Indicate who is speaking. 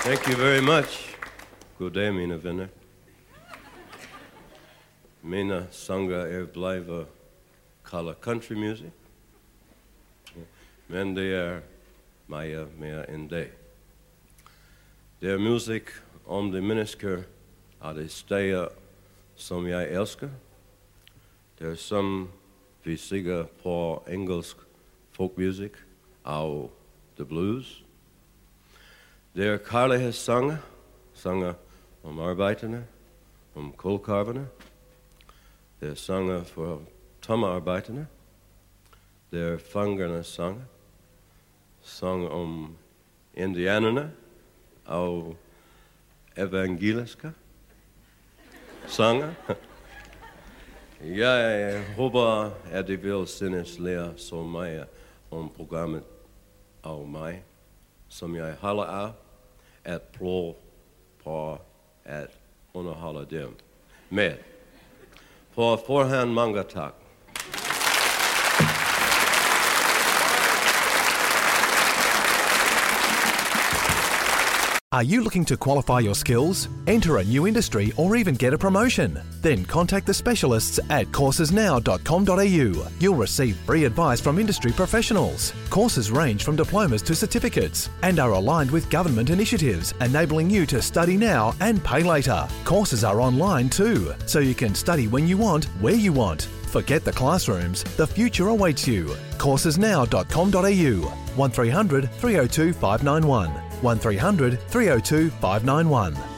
Speaker 1: Thank you very much. God dag, mina vänner. Mina sånger blijven kalla country music. Men det mer än det. Det är musik om de människor av de städer som jag älskar. Det är som vi säger på engelsk folkmusik av the blues. Det är kärlekssånger, sånger om arbetarna, om kolkarvarna. Det är sånger för tommarbetarna. Det är fångarnas sånger. Sång om indianerna och evangeliska sånger. Jag hoppas att de vill synas lära så mycket om programmet av mig som jag håller av att prova på att underhålla dem med. På förhand många tack.
Speaker 2: Are you looking to qualify your skills, enter a new industry or even get a promotion? Then contact the specialists at coursesnow.com.au. You'll receive free advice from industry professionals. Courses range from diplomas to certificates and are aligned with government initiatives, enabling you to study now and pay later. Courses are online too, so you can study when you want, where you want. Forget the classrooms, the future awaits you. Coursesnow.com.au 1300 302 591 1300 302 591.